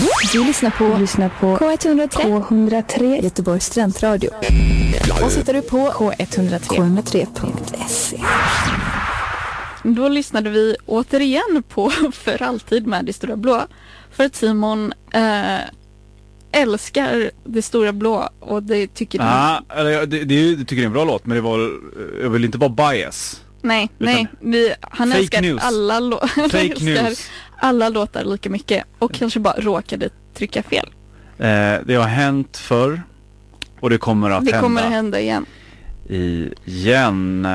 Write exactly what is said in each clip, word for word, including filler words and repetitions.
Du lyssnar på, Du lyssnar på K etthundratre, K etthundratre Göteborgs studentradio. Och sitter du på K etthundratre, K etthundratre punkt se. Då lyssnade vi återigen på För alltid med Det stora blå. För att Simon äh, älskar Det stora blå. Och det tycker du... Ja, eller, det, det, det tycker jag är en bra låt. Men det var, jag vill inte vara bias. Nej, nej. Vi, han fake älskar, news. alla, lå- han Fake älskar news. alla låtar lika mycket. Och kanske bara råkade trycka fel. Eh, det har hänt förr. Och det kommer att det hända. Det kommer att hända igen. Igen.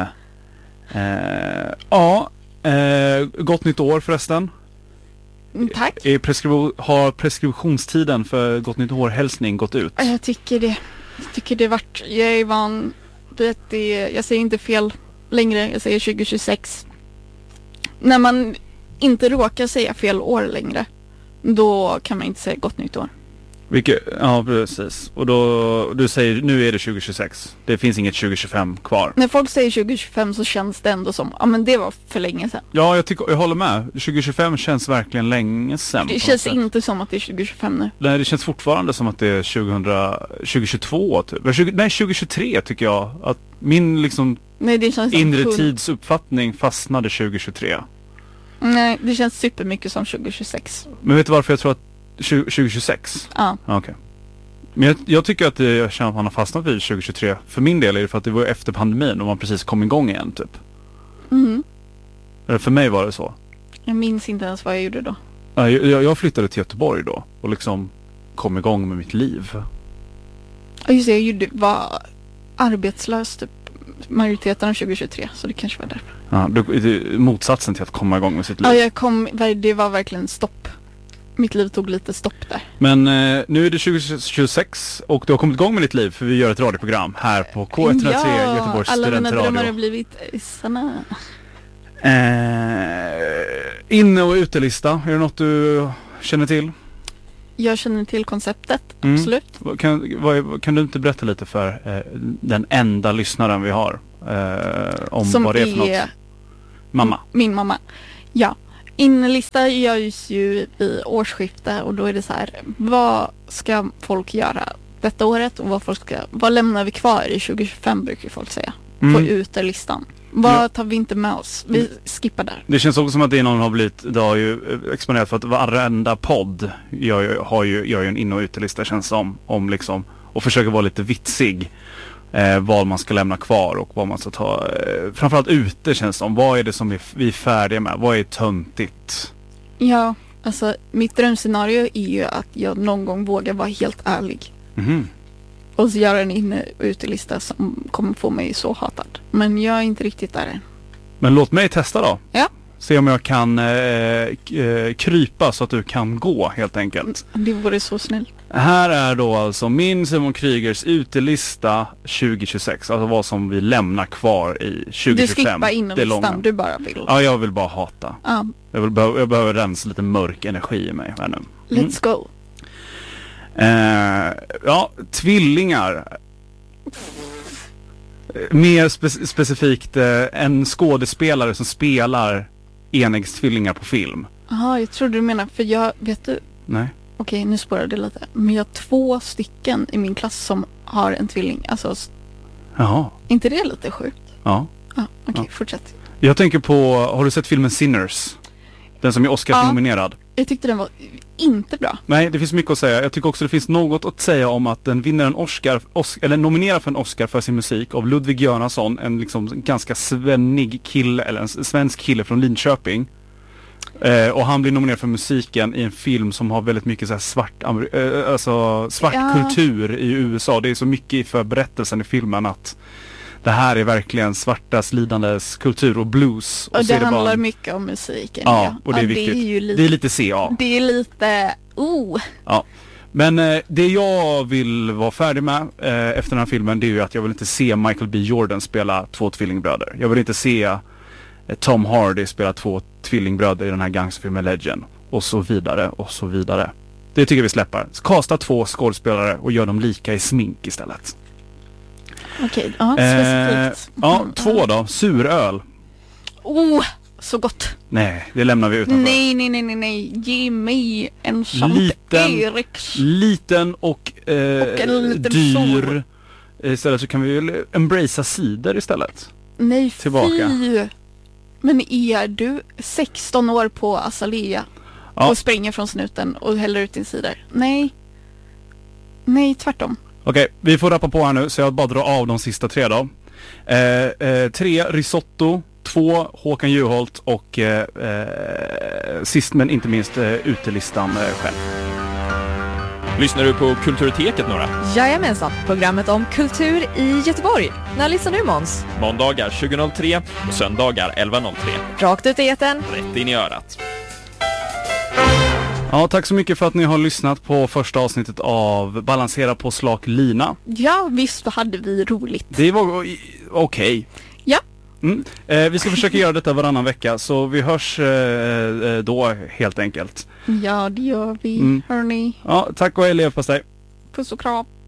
Eh, ja, eh, gott nytt år förresten. Mm, tack. Är preskribu- har preskriptionstiden för gott nytt år-hälsning gått ut? Jag tycker det. Jag tycker det vart. Jag är van vid att det, jag säger inte fel längre. Jag säger tjugo tjugosex. När man inte råkar säga fel år längre, då kan man inte säga gott nytt år. Vilket, ja precis. Och då, du säger, nu är det tjugo tjugosex. Det finns inget tjugo tjugofem kvar. När folk säger tjugo tjugofem så känns det ändå som, ja men det var för länge sedan. Ja, jag, tycker, jag håller med. tjugo tjugofem känns verkligen länge sedan. Det känns inte som att det är tjugo tjugofem nu. Nej, det känns fortfarande som att det är tjugo, tjugohundratjugotvå typ. tjugo, nej, tjugo tjugotre tycker jag. Att min liksom nej, det känns inre som tidsuppfattning fastnade tjugo tjugotre. Nej, det känns supermycket som tjugo tjugosex. Men vet du varför jag tror att tjugo tjugosex? Ja. Okej. Okay. Men jag, jag tycker att det, jag känner att man har fastnat vid tjugo tjugotre. För min del är det för att det var efter pandemin och man precis kom igång igen typ. Mm. Eller för mig var det så. Jag minns inte ens vad jag gjorde då. Jag, jag, jag flyttade till Göteborg då och liksom kom igång med mitt liv. Ja just det, jag gjorde, var arbetslös typ majoriteten av tjugo tjugotre, så det kanske var därför. Ja, det, det, motsatsen till att komma igång med sitt liv. Ja, jag kom, det var verkligen stopp. Mitt liv tog lite stopp där. Men eh, nu är det tjugo tjugosex och du har kommit igång med ditt liv för vi gör ett radioprogram här på K etthundratre ja, Göteborgs alla mina studentradio. drömmar har blivit sanna. Eh, inne- och utelista, är det något du känner till? Jag känner till konceptet, Mm. absolut. Kan, vad, kan du inte berätta lite för eh, den enda lyssnaren vi har eh, om Som vad det är för är något? Mamma. Min mamma. Ja. Inlista görs ju i årsskifte och då är det så här, vad ska folk göra detta året och vad folk ska, vad lämnar vi kvar i tjugo tjugofem brukar folk säga. Mm. På utelistan. Vad Ja. tar vi inte med oss? Vi skippar där. Det känns också som att det är någon har blivit, det har ju exponerat för att varenda podd gör ju, har ju, gör ju en in- och utelista känns som, om liksom, och försöker vara lite vitsig. Eh, vad man ska lämna kvar och vad man ska ta eh, framförallt ute känns som. Vad är det som vi, vi är färdiga med? Vad är töntigt? Ja, alltså mitt drömscenario är ju att jag någon gång vågar vara helt ärlig. Mhm. Och så göra en inne- och utelista som kommer få mig så hatad. Men jag är inte riktigt där än. Men låt mig testa då. Ja. Se om jag kan eh, k- eh, krypa så att du kan gå helt enkelt. Det vore så snällt. Här är då alltså min Simon Krygers utelista tjugo tjugosex. Alltså vad som vi lämnar kvar i tjugo Du tjugofem. skippar in Det långa. listan, du bara vill. Ja, jag vill bara hata. Ja, Jag, vill, behöver- jag behöver rensa lite mörk energi i mig här nu. Mm. let's go. Eh, ja, tvillingar. Eh, Mer spe- specifikt eh, en skådespelare som spelar enäggstvillingar på film. Jaha, jag trodde du menar, för jag, vet du, Nej. okej nu spårar det lite. Men jag har två stycken i min klass som har en tvilling. Alltså, s- Jaha. inte det lite sjukt? Ja. Ja, okej, Ja. fortsätt. Jag tänker på, har du sett filmen Sinners? Den som är Oscar-nominerad. Jag tyckte den var inte bra. Nej, det finns mycket att säga. Jag tycker också det finns något att säga om att den vinner en Oscar, os- eller nominerar för en Oscar för sin musik av Ludvig Göransson, en liksom ganska svennig kille, eller en svensk kille från Linköping. Eh, och han blir nominerad för musiken i en film som har väldigt mycket så här svart, amer- eh, alltså svart Ja. kultur i U S A. Det är så mycket för berättelsen i filmen att det här är verkligen svartas lidandes kultur och blues. Och, så det är handlar bara... mycket om musiken. Ja, och det är ja, viktigt. Det är ju lite, Det är lite C A. det är lite, oh. Ja. Men eh, det jag vill vara färdig med eh, efter den här filmen, det är ju att jag vill inte se Michael B. Jordan spela två tvillingbröder. Jag vill inte se eh, Tom Hardy spela två tvillingbröder i den här gangsterfilmen Legend. Och så vidare, och så vidare. Det tycker vi släpper. Kasta två skådespelare och gör dem lika i smink istället. Okej, ja, Eh, specifikt. ja, två då. Suröl. Oh, så gott. Nej, det lämnar vi utanför. Nej, nej, nej, nej, nej. Ge mig en Sankt Liten, Eriks. liten och, eh, Och en liten dyr. sol. Istället så kan vi väl embracea cider istället. Nej, Tillbaka. fy. Men är du sexton år på Azalea Ja. och springer från snuten och häller ut din cider? Nej. Nej, tvärtom. Okej, vi får rappa på här nu så jag bara drar av de sista tre då. Eh, eh, tre risotto, två Håkan Juholt och eh, eh, sist men inte minst eh, utelistan eh, själv. Lyssnar du på Kulturteket några? Jajamensan, programmet om kultur i Göteborg. När lyssnar du, Måns? Måndagar tjugo noll tre och söndagar elva noll tre. Rakt ut i etern. Rätt in i örat. Ja, tack så mycket för att ni har lyssnat på första avsnittet av Balansera på slak lina. Ja, visst hade vi roligt. Det var okej. Okay. Ja. Mm. Eh, vi ska försöka göra detta varannan vecka så vi hörs eh, då helt enkelt. Ja, det gör vi, Mm. hörni. Ja, tack och hej leverpastej. Puss och kram.